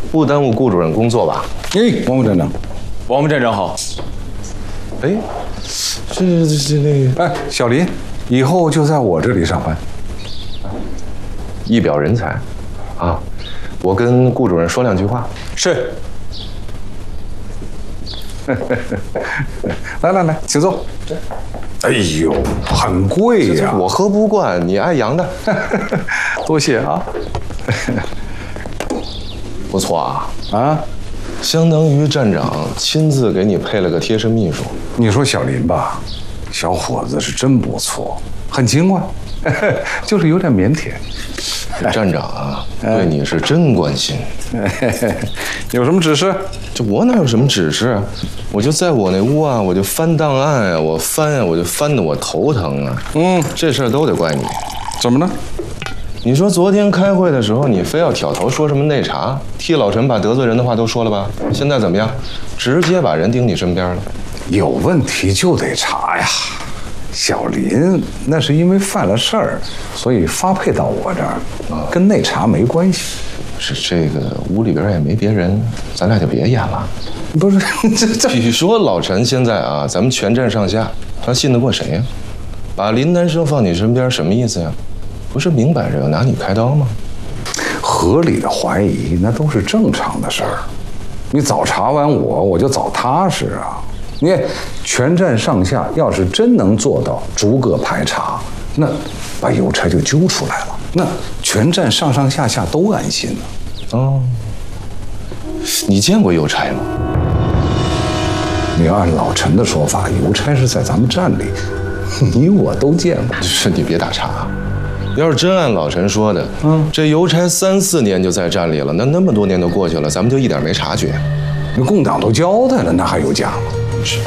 不耽误顾主任工作吧？ 王副站长， 王副站长好。 哎，这那个， 哎，小林，以后就在我这里上班。 一表人才，啊，我跟顾主任说两句话。 是。 来，请坐。哎呦，很贵呀！ 我喝不惯，你爱洋的。 多谢啊。 不错啊， 啊， 相当于站长亲自给你配了个贴身秘书。 你说小林吧，小伙子是真不错，很勤快，就是有点腼腆。 站长啊，对你是真关心。 有什么指示？ 这我哪有什么指示啊？我就在我那屋啊，我就翻档案啊，我就翻得我头疼啊。这事儿都得怪你。 怎么呢？ 你说昨天开会的时候，你非要挑头说什么内查，替老陈把得罪人的话都说了吧？现在怎么样？直接把人盯你身边了。 有问题就得查呀。小林那是因为犯了事儿，所以发配到我这儿，跟内查没关系。 是这个屋里边也没别人，咱俩就别演了。 不是，这你说老陈现在啊，咱们全镇上下，他信得过谁呀？把林南生放你身边什么意思呀？不是明摆着要拿你开刀吗？ 合理的怀疑那都是正常的事儿。你早查完我就早踏实啊。你全站上下要是真能做到逐个排查，那把邮差就揪出来了，那全站上下都安心了。 哦，你见过邮差吗？ 你按老陈的说法，邮差是在咱们站里，你我都见过。 是你别打岔啊！要是真按老陈说的，这邮差3、4年就在站里了，那么多年都过去了，咱们就一点没察觉。 那共党都交代了，那还有假吗？ 是。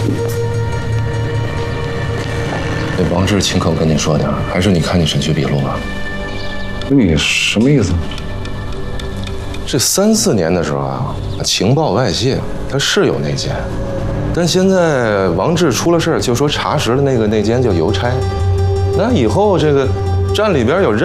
那王志亲口跟你说的，还是你看你审讯笔录啊？ 你什么意思？ 这3、4年的时候啊，情报外泄，他是有内奸，但现在王志出了事儿，就说查实了那个内奸叫邮差，那以后这个站里边有任